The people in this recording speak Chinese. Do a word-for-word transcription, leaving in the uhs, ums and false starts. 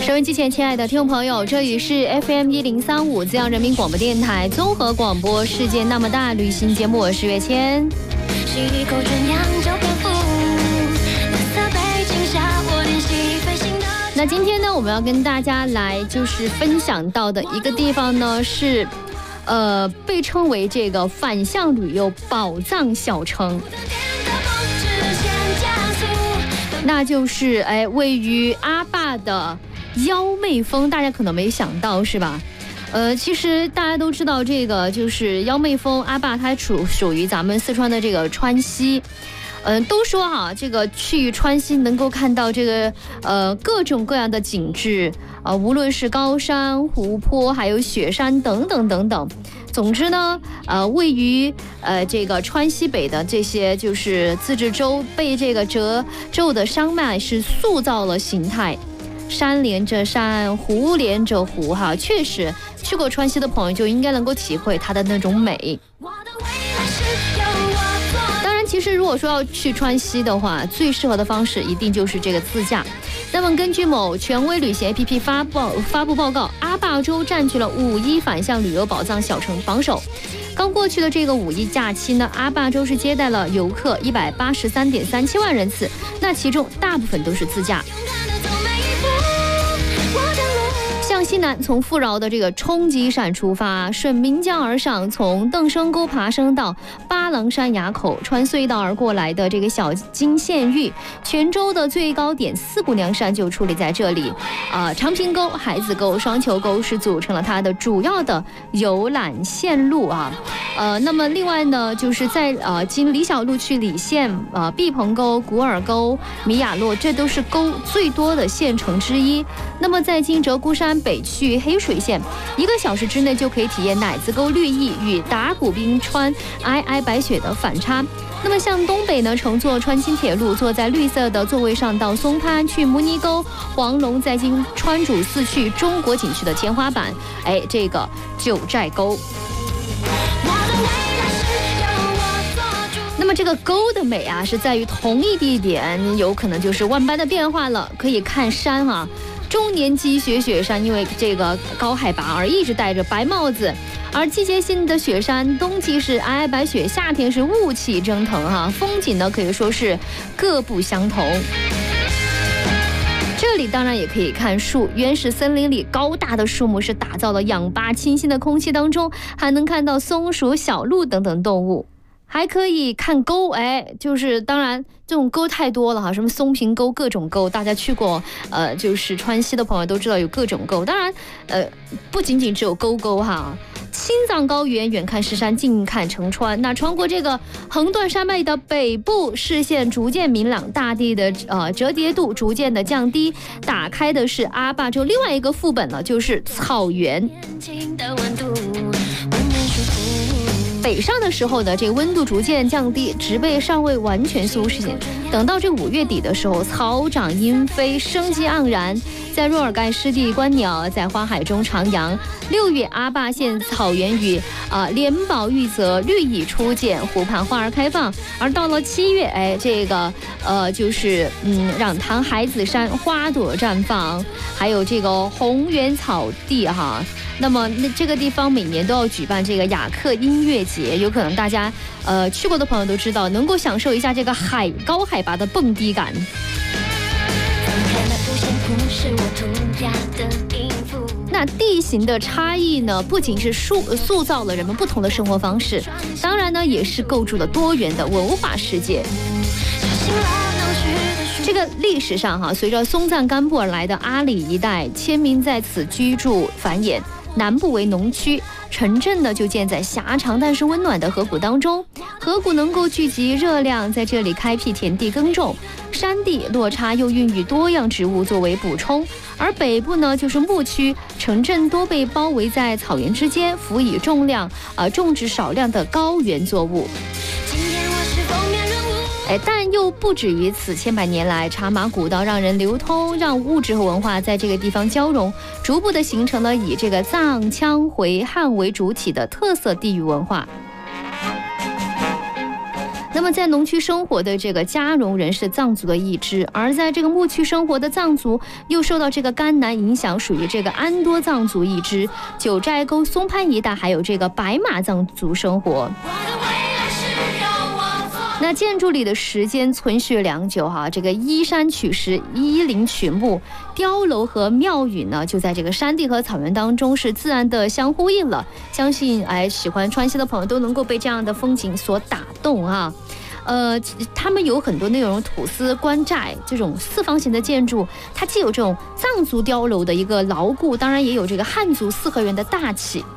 收音机前亲爱的听众朋友，这里是 F M 一零三五 滋阳人民广播电台综合广播世界那么大旅行节目，我是月谦。那今天呢，我们要跟大家来就是分享到的一个地方呢是呃，被称为这个反向旅游宝藏小城，那就是哎，位于阿坝的妖媚峰，大家可能没想到是吧？呃，其实大家都知道，这个就是妖媚峰阿坝，它属属于咱们四川的这个川西。嗯、呃，都说哈、啊，这个去川西能够看到这个呃各种各样的景致啊、呃，无论是高山、湖泊，还有雪山等等等等。总之呢，呃，位于呃这个川西北的这些就是自治州，被这个褶皱的山脉是塑造了形态。山连着山，湖连着湖，哈，确实去过川西的朋友就应该能够体会它的那种美。当然，其实如果说要去川西的话，最适合的方式一定就是这个自驾。那么根据某权威旅行 A P P 发布发布报告，阿坝州占据了五一反向旅游宝藏小城榜首。刚过去的这个五一假期呢，阿坝州是接待了游客一百八十三点三七万人次，那其中大部分都是自驾。向西南，从富饶的这个冲积山出发，顺岷江而上，从邓生沟爬升到巴郎山垭口，穿隧道而过来的这个小金县域，泉州的最高点四姑娘山就矗立在这里。啊、呃，长坪沟、海子沟、双球沟是组成了它的主要的游览线路啊。呃，那么另外呢，就是在呃经李小路去李县、呃毕棚沟、古尔沟、米雅洛，这都是沟最多的县城之一。那么在经鹧鸪山北去黑水县，一个小时之内就可以体验乃子沟绿意与达古冰川皑皑白雪的反差。那么向东北呢，乘坐川津铁路，坐在绿色的座位上到松潘去摩尼沟、黄龙，再经川主寺去中国景区的天花板，哎，这个九寨沟。那么这个沟的美啊，是在于同一地点有可能就是万般的变化了。可以看山啊，终年积雪雪山因为这个高海拔而一直戴着白帽子，而季节性的雪山，冬季是皑皑白雪，夏天是雾气蒸腾哈，风景呢可以说是各不相同。这里当然也可以看树，原始森林里高大的树木是打造了氧吧，清新的空气当中还能看到松鼠、小鹿等等动物。还可以看沟，哎，就是当然这种沟太多了哈，什么松坪沟各种沟，大家去过呃就是川西的朋友都知道有各种沟。当然呃不仅仅只有沟沟哈，青藏高原远看石山，近看成川。那穿过这个横断山脉的北部，视线逐渐明朗，大地的呃折叠度逐渐的降低，打开的是阿坝州另外一个副本了，就是草原。北上的时候呢，这个温度逐渐降低，植被尚未完全苏醒。等到这五月底的时候，草长莺飞，生机盎然。在若尔盖湿地观鸟，在花海中徜徉。六月，阿坝县草原与啊、呃、莲宝玉泽绿意初见，湖畔花儿开放。而到了七月，哎，这个呃就是嗯壤塘海子山花朵绽放，还有这个红原草地哈。那么那这个地方每年都要举办这个雅克音乐节，有可能大家呃去过的朋友都知道，能够享受一下这个海高海拔的蹦迪感。那地形的差异呢，不仅是塑塑造了人们不同的生活方式，当然呢也是构筑了多元的文化世界。这个历史上哈，随着松赞干布而来的阿里一带迁民在此居住繁衍，南部为农区，城镇呢就建在狭长但是温暖的河谷当中，河谷能够聚集热量，在这里开辟田地耕种，山地落差又孕育多样植物作为补充。而北部呢就是牧区，城镇多被包围在草原之间，辅以重量呃种植少量的高原作物。哎，但又不止于此，千百年来，茶马古道让人流通，让物质和文化在这个地方交融，逐步的形成了以这个藏、羌、回、汉为主体的特色地域文化。 那么在农区生活的这个加绒人是藏族的一支，而在这个牧区生活的藏族又受到这个甘南影响，属于这个安多藏族一支。九寨沟松潘一带还有这个白马藏族生活。那建筑里的时间存续良久哈，这个依山取石、依林取木，碉楼和庙宇呢，就在这个山地和草原当中是自然的相呼应了。相信哎，喜欢川西的朋友都能够被这样的风景所打动啊。呃，他们有很多那种土司官寨这种四方形的建筑，它既有这种藏族碉楼的一个牢固，当然也有这个汉族四合院的大气。